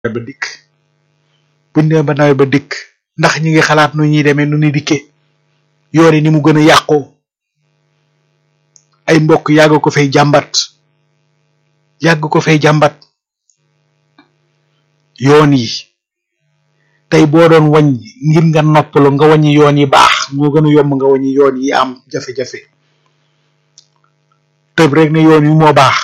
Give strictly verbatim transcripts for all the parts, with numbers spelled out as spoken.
ba dikk buñ demee ba nawet ba dikk ndax ñi ngi xalaat nu ñuy demee nu ñuy dikkee yoon yi ni mu gën a yàqoo ay mbokk yàgg ko fay jàmbat yàgg ko fay jàmbat yoon yi tey boo doon wàññi ngir nga noppalu nga wàññi yoon yi baax moo gën a yomb nga wàññi yoon yi am jafe-jafe tëb rek ne yoon yi moo baax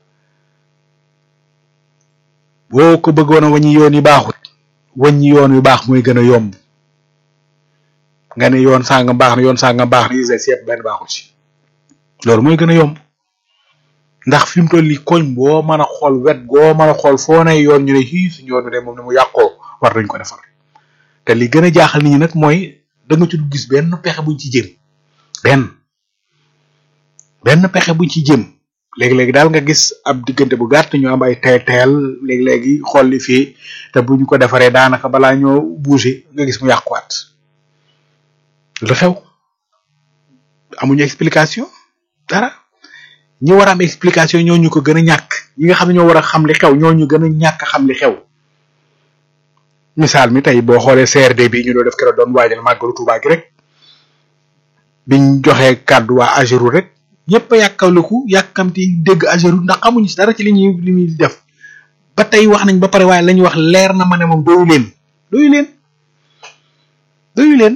boo ko bëggoon a wàññi yoon yi baaxut wàññi yoon yu baax mooy gën a yomb nga ne yoon sàngam baax na yoon sàngam baax na yi seet benn baaxut ci loolu mooy gën a yomb ndax fi mu toll nii koñ boo mën a xool wet goo mën a xool foo ne yoon ñu ne xii suñu yoon de moom ne mu yàqoo war nañ ko defar te li gën a jaaxal nit ñi nag mooy da nga ci du gis benn pexe buñ ci jëm benn benn pexe buñ ci jëm léegi-léegi daal nga gis ab diggante bu gàtt ñu am ay teel teel léegi-léegi xool li fii te buñ ko defaree daanaka balaa ñoo bouger nga gis mu yàquwaat lu xew amuñu explication dara ñi war a am explication ñoo ñu ko gën a ñàkk ñi nga xam ne ñoo war a xam li xew ñoo ñu gën a ñàkk xam li xew misaal mi tey boo xoolee C R D bi ñu doon def keroog doon waajal màggalu Tuubaa gi rek biñ joxee kàddu waa Ageroute rek ñëpp a yàkkaliku yàkkamti dégg Ageroute ndax xamuñu si dara ci li ñuy li muy def ba tey wax nañ ba pare waaye la ñuy wax leer na ma ne moom doyu leen doyu leen doyu leen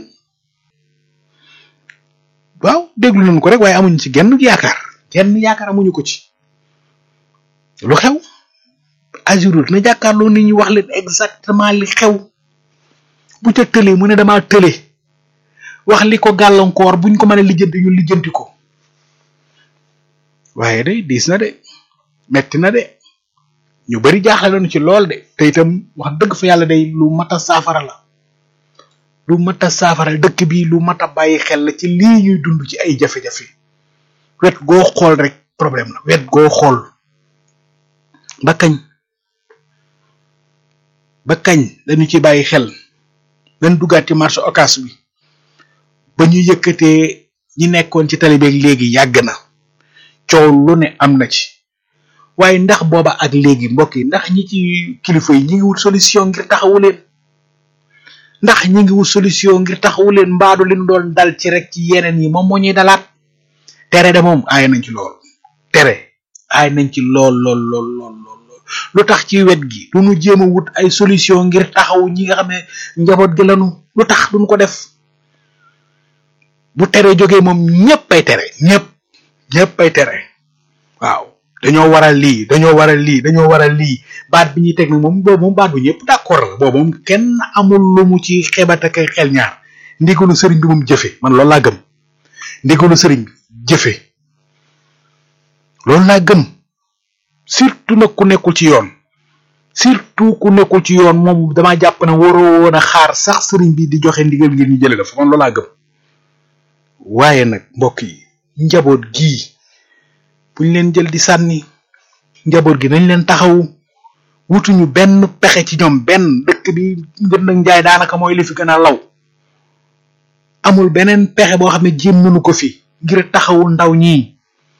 waaw déglu nañ ko rek waaye amuñu ci genn yaakaar genn yaakaar amuñu ko ci lu xew Ageroute na jàkkaarloo nit ñi wax leen exactement li xew bu ca tëlee mu ne damaa tële wax li ko gàllankoor buñ ko mën a lijjanti ñu lijjanti ko waaye de diis na de metti na de ñu bari jaaxle nañu ci lool de te itam wax dëgg fa yàlla day lu mat a saafara la lu mat a saafara dëkk bi lu mat a bàyyi xel la ci lii ñuy dund ci ay jafe-jafe wet goo xool rek problème la wet goo xool ba kañ ba kañ dañu ci bàyyi xel dañ duggaat ci marché Ocass bi ba ñu yëkkatee ñi nekkoon ci tali beeg léegi yàgg na coow lu ne am na ci waaye ndax booba ak léegi mbokk yi ndax ñi ci kilifa yi ñi ngi wut solution ngir taxawu leen ndax ñi ngi wut solution ngir taxawu leen mbaadu li ñu doon dal ci rek ci yeneen yi moom moo ñuy dalaat tere de moom aay nañ ci lool tere aay nañ ci lool lool lool lool lool lu tax ci wet gi du ñu jéem a wut ay solution ngir taxawu ñi nga xam ne njaboot gi lanu lu tax duñ ko def bu tere jógee moom ñëpp ay tere ñëpp ñëpp ay tere waaw dañoo waral lii dañoo waral lii dañoo waral lii baat bi ñuy teg nag moom boobu moom baat bu ñëpp d'accord la boobu moom kenn amul lu mu ci xebat ak xel ñaar ndigalu sëriñ bi moom jëfe man loolu laa gëm ndigalu sëriñ bi jëfe loolu laa gëm surtout nag ku nekkul ci yoon surtout ku nekkul ci yoon moom damaa jàpp ne waroo woon a xaar sax sëriñ bi di joxe ndigal ngir ñu jële la fa man loolu laa gëm waaye nag mbokk yi njaboot gii buñ leen jël di sànni njaboot gi nañ leen taxawu wutuñu benn pexe ci ñoom benn dëkk bi ngën nag njaay daanaka mooy li fi gën a law amul beneen pexe boo xam ne jéem nañu ko fi ngir taxawu ndaw ñii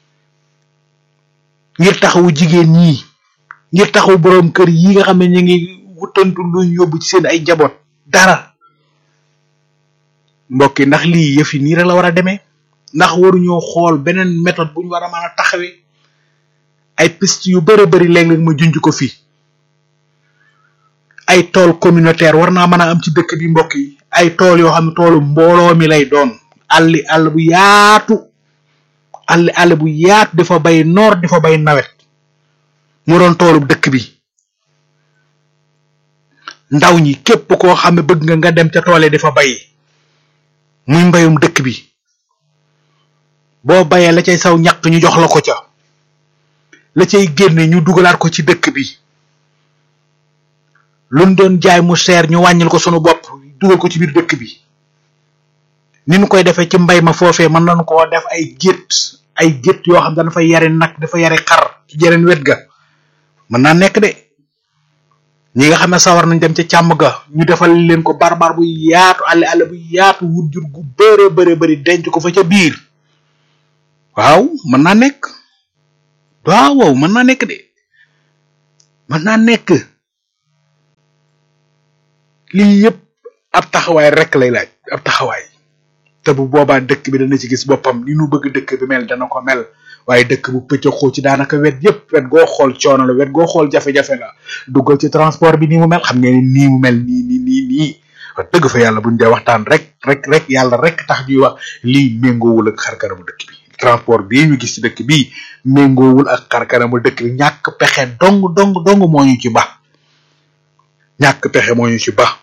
ngir taxawu jigéen ñii ngir taxawu boroom kër yi nga xam ne ñu ngi wutantu luñ yóbbu ci seen ay njaboot dara mbokk yi ndax lii yëf yi nii rek la war a demee ndax waruñoo xool beneen méthode bu ñu war a mën a taxawee ay piste yu bëri bëri léeg-léeg ma junj ko fii ay tool communautaire war naa mën a am ci dëkk bi mbokk yi ay tool yoo xam ne toolu mbooloo mi lay doon àlli àll bu yaatu àlli àll bu yaatu dafa bay noor dafa bay nawet mu doon toolu dëkk bi ndaw ñi képp koo xam ne bëgg nga nga dem ca toole dafa bay muy mbayum dëkk bi boo bayee la cay saw ñaq ñu jox la ko ca la cay génne ñu dugalaat ko ci dëkk bi luñ doon jaay mu seer ñu wàññil ko sunu bopp dugal ko ci biir dëkk bi ni ñu koy defee ci mbay ma foofee mën nañu koo def ay gétt ay gétt yoo xam dafa fay yare nag dafa yare xar ci jeneen wet ga mën naa nekk de ñi nga xam ne sawar nañ dem ca càmm ga ñu defal leen ko barbar bu yaatu àll àll bu yaatu wut jur gu bëre bëre bëri denc ko fa ca biir waaw mën naa nekk waaw waaw mën naa nekk de mën naa nekk lii yëpp ab taxawaay rek lay laaj ab taxawaay te bu boobaa dëkk bi dana ci gis boppam ni nu bëgg dëkk bi mel dana ko mel waaye dëkk bu pëccëxoo ci daanaka wet yëpp wet goo xool coono la wet goo xool jafe-jafe la duggal ci transport bi nii mu mel xam ngeen ni nii mu mel nii nii nii nii wax dëgg fa yàlla buñ dee waxtaan rek rek rek yàlla rek tax ñuy wax lii méngoowul ak xarkanamu dëkk bi transport bii ñu gis ci dëkk bii méngoowul ak xarkanamu dëkk bi ñàkk pexe dong dong dong moo ñu ci ba ñàkk pexe moo ñu ci ba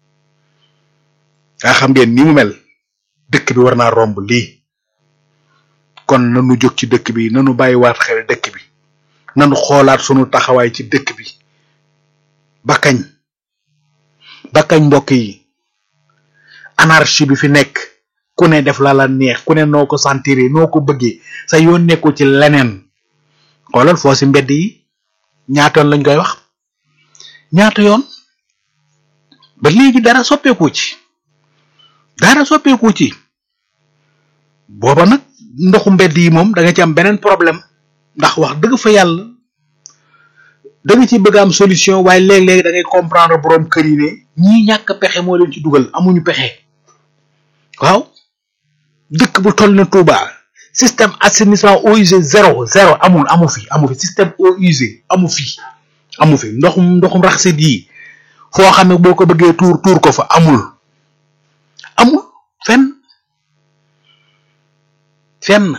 nga xam ngeen ni mu mel dëkk bi war naa romb lii kon nanu jóg ci dëkk bi nanu bàyyiwaat xel dëkk bi nanu xoolaat sunu taxawaay ci dëkk bi ba kañ ba kañ mbokk yi anarchie bi fi nekk ku ne def la la neex ku ne noo ko sentiré noo ko bëggee sa yoon nekkul ci leneen xoolal foo si mbedd yi ñaata yoon lañ koy wax ñaata yoon ba léegi dara soppeeku ci dara soppeeku ci booba nag ndoxu mbedd yi moom da nga ci am beneen problème ndax wax dëgg fa yàlla da nga ci bëgg am solution waaye léeg-léeg da ngay comprendre borom kër yi ne ñii ñàkk pexe moo leen ci dugal amuñu pexe waaw dëkk bu toll na Touba système assainissement eau usée zéro zéro amul amu fi amu fi système eau usée amu fi amu fi ndoxum ndoxum raxasit yi foo xam ne boo ko bëggee tuur tuur ko fa amul amul fenn fenn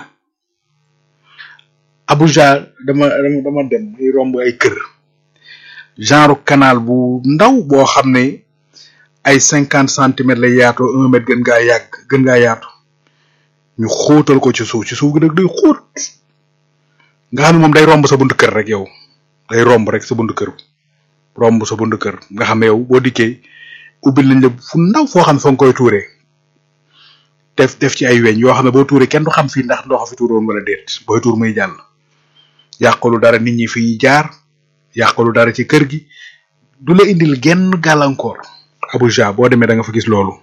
Abuja dama dama dama dem muy romb ay kër genre canal bu ndaw boo xam ne ay cinquante centimètres lay yaatoo un mètre gën ngaa yàgg gën ngaa yaatu ñu xóotal ko ci suuf ci suuf gi nag day xóot nga xam ne moom day romb sa buntu kër rek yow day romb rek sa buntu kër romb sa buntu kër nga xam ne yow boo dikkee ubbil nañ la fu ndaw foo xam ne fa nga koy tuuree def def ci ay weñ yoo xam ne boo tuuree kenn du xam fii ndax ndox fi tuuroon wala déet booy tuur muy jàll yàqalu dara nit ñi fi jaar yàqalu dara ci kër gi du la indil genn gàllankoor Abuja boo demee da nga fa gis loolu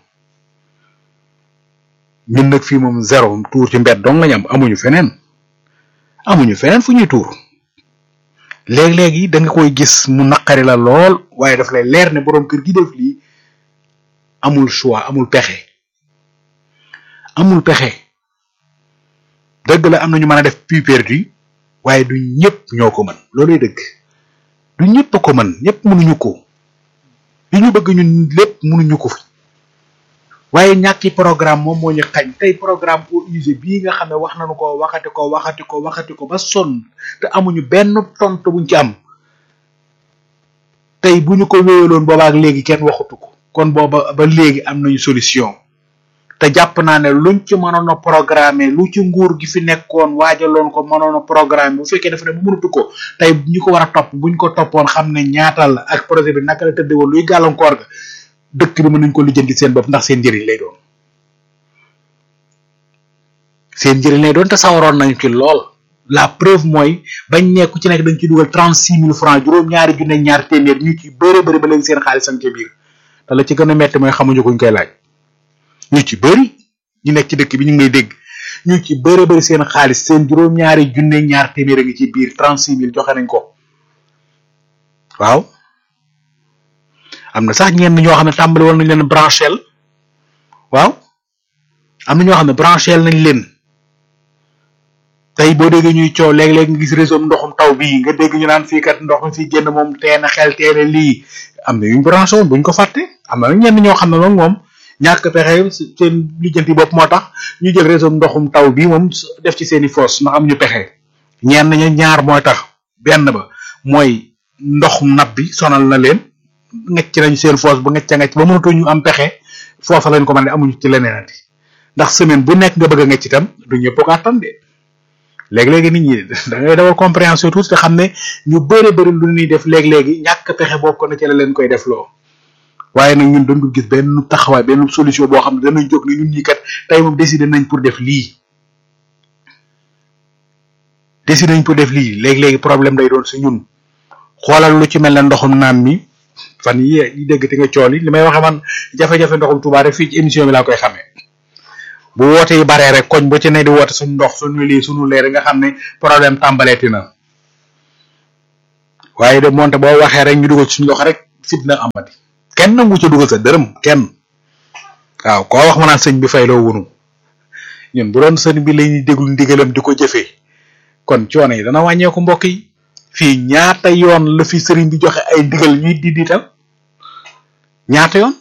ñun nag fii moom zéro tuur ci mbedd dong lañ am amuñu feneen amuñu feneen fu ñuy tuur léeg-léegi da nga koy gis mu naqari la lool waaye daf lay leer ne borom kër gi def lii amul choix amul pexe amul pexe dëgg la am na ñu mën a def puits perdu waaye du ñëpp ñoo ko mën looluy dëgg du ñëpp ko mën ñëpp mënuñu ko li ñu bëgg ñun lépp mënuñu ko fi waaye ñàkki programme moom moo ñu xañ tey programme eau usée bii nga xam ne wax nañu ko waxati ko waxati ko waxati ko ba sonn te amuñu benn tontu buñ ci am tey bu ñu ko wéyaloon boobaak léegi kenn waxatu ko kon booba ba léegi am nañu solution te jàpp naa ne luñ ci mënoon a programmer lu ci nguur gi fi nekkoon waajaloon ko mënoon a programmer bu fekkee dafa ne bu mënatu ko tey ñi ko war a topp buñ ko toppoon xam ne ñaatal la ak projet bi naka la tëddee woon luy gàllankoor ga dëkk bi mën nañ ko lijjanti seen bopp ndax seen njëriñ lay doon seen njëriñ lay doon te sawaroon nañ ci lool la preuve mooy bañ nekku ci nekk dañ ci dugal trente six mille francs juróom-ñaari junne ñaar téeméer ñu ci bëre bëri ba léegi seen xaalis am ca biir te la ci gën a metti mooy xamuñu kuñ koy laaj ñu ci bëri ñu nekk ci dëkk bi ñu ngi lay dégg ñu ci bëre bëri seen xaalis seen juróom-ñaari junne ñaar téeméer a ngi ci biir trente six mille joxe nañ ko waaw am na sax ñenn ñoo xam ne tàmbali woon nañ leen branchel waaw am na ñoo xam ne branchel nañ leen tey boo déggee ñuy coow léeg-léeg nga gis réseau ndoxum taw bii nga dégg ñu naan fii kat ndox mi fii génn moom teena xel teena lii am na yuñ branché woon buñ ko fàtte am na ñenn ñoo xam ne moom moom ñàkk pexe seen lijjanti bopp moo tax ñu jël réseau ndoxum taw bii moom def ci seen i foos ndax am ñu pexe ñenn ña ñaar mooy tax benn ba mooy ndoxum nab bi sonal na leen ngecc nañ seen foos ba ngecc a ngecc ba mënatu ñu am pexe foofa lañ ko mën a amuñu ci leneenati ndax semaine bu nekk nga bëgg a ngecc itam du ñëpp ko attan de léegi-léegi nit ñi da ngay dawal compréhension tuuti te xam ne ñu bëri bëri lu ñuy def léegi-léegi ñàkk pexe bokk na ci la leen koy def loo waaye nag ñun dañu gis benn taxawaay benn solution boo xam ne danañ jóg ne ñun ñi kat tey moom décidé nañ pour def lii décidé nañ pour def lii léegi-léegi problème day doon si ñun xoolal lu ci mel ne ndoxum naan mi fan yi yi dégg te nga cool yi li may waxe man jafe-jafe ndoxum Touba rek fii ci émission bi laa koy xamee bu woote yi baree rek koñ ba ci ne di woote suñu ndox suñu lii suñu leer nga xam ne problème tàmbaleeti na waaye de moonte boo waxee rek ñu dugal suñu loxo rek fitna amati kenn nangu ca dugal sa dërëm kenn waaw koo wax ma naan sëñ bi fayloo wunu ñun bu doon sëñ bi lañuy déglu ndigalam di ko jëfee kon coono yi dana wàññeeku mbokk yi fii ñaata yoon la fi sëriñ bi joxe ay ndigal ñuy di diital ñaata yoon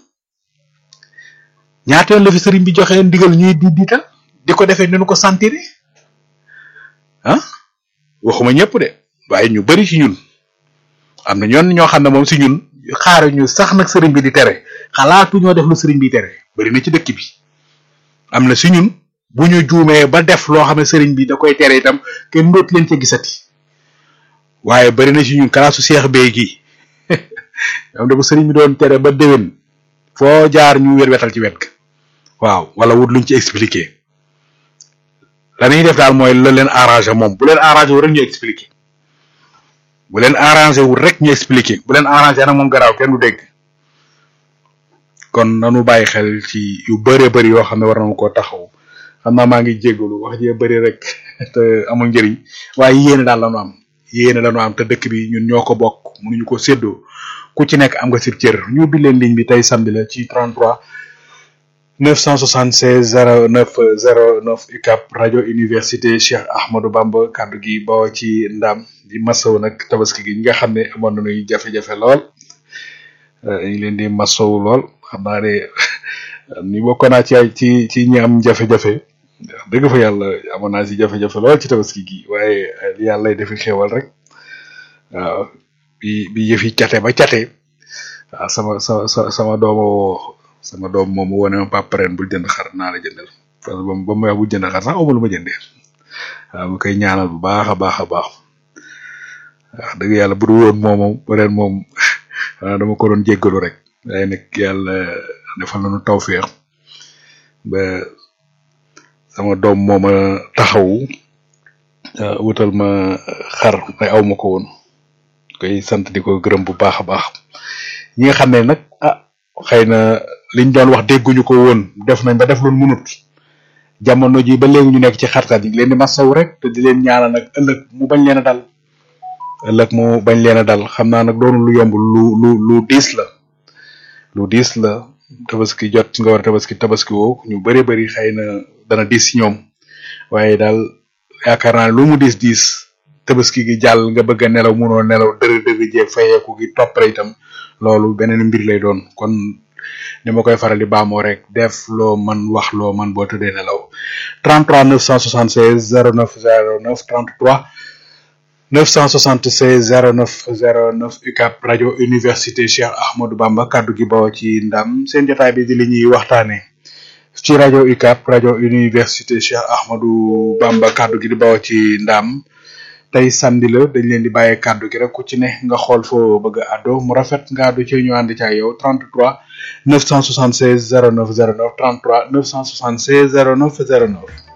ñaata yoon la fi sëriñ bi joxe ndigal ñuy di diital di ko defee ni nu ko sentir ah waxuma ñëpp de waaye ñu bari ci ñun am na ñoon ñoo xam ne moom si ñun xaaruñu sax nag sëriñ bi di tere xalaatu ñoo def lu sëriñ bi tere bari na ci dëkk bi am na si ñun bu ñu juumee ba def loo xam ne sëriñ bi da koy tere itam kenn dootu leen ca gisati waaye bari na si ñun kalaasu seex bee gi am da bu sëriñ bi doon tere ba déwén foo jaar ñu wér wetal ci wet ga waaw wala wut luñ ci expliquer la ñuy def daal mooy la leen arrangé moom bu leen arrangé wu rek ñu expliquer bu leen arrangé wu rek ñu expliquer bu leen arrangé nag moom garaaw kenn du dégg kon nanu bàyyi xel ci yu bëree bëri yoo xam ne war nañu koo taxaw xam naa maa ngi jéggalu wax jee bëri rek te amul njëriñ waaye yéene daal la nu am yéene la nu am te dëkk bi ñun ñoo ko bokk mënuñu ko séddoo ku ci nekk am nga sib cër ñu ubbi leen ligne bi tey samedi la ci trente-trois neuf cent soixante-seize zéro neuf zéro neuf U C A B rajo université Cheikh Ahmadou Bamba kaddu gi bawoo ci ndam di masaw nag tabaski gi ñi nga xam ne amoon nañuy jafe-jafe lool ñu ngi leen di masaw lool xam naa ne ni bokk naa ci ay ci ci ñi am jafe-jafe dëgg fa yàlla amoon naa si jafe-jafe lool ci tabaski gi waaye yàlla lay defi xéewal rek waaw bi bi yëf yi cate ba cate waaw sama sama sama dooma woo sama doom moom wone ma papa ren bul jënd xar naa la jëndal parce que ba mu bu jënd xar sax amul lu ma jëndee waaw mu koy ñaanal bu baax a baax a baax wax dëgg yàlla bu dul woon moom ren moom dama ko doon jéggalu rek waaye nag yàlla defal nañu tawfeex ba sama doom mooma taxawu wutal ma xar may aw ma ko woon koy sant di ko gërëm bu baax a baax ñi nga xam ne nag ah xëy na liñ doon wax dégguñu ko woon def nañ ba def loon munut jamono ji ba léegi ñu nekk ci xat-xat yi leen di masaw rek te di leen ñaanal nag ëllëg mu bañ leen a dal ëllëg mu bañ leen a dal xam naa nag doonu lu yomb lu lu lu diis la lu diis la tabaski jot nga war a tabaski tabaski woo ñu bari bari xëy na dana diis ci ñoom waaye daal yaakaar naa lu mu diis diis tabaski gi jàll nga bëgg a nelaw munoo nelaw dërë dërë jeeg fayeeku gi toppare itam loolu beneen mbir lay doon kon ni ma koy faral di baamoo rek def loo man wax loo man boo tëddee nelaw trente-trois neuf cent soixante-seize zéro neuf zéro neuf trente-trois neuf cent soixante-seize zéro neuf zéro neuf U C A B rajo université Cheikh Ahmadou Bamba kaddu gi bawoo ci ndam seen jotaay bi di li ñuy waxtaane ci rajo U C A B rajo université Cheikh Ahmadou Bamba kaddu gi di bawoo ci ndam tey samedi la dañ leen di bàyyee kaddu gi rek ku ci ne nga xool foo bëgg a addo mu rafet nga addu ci ñu ànd ci ak yow trente-trois neuf cent soixante-seize zéro neuf zéro neuf trente-trois neuf cent soixante-seize zéro neuf zéro neuf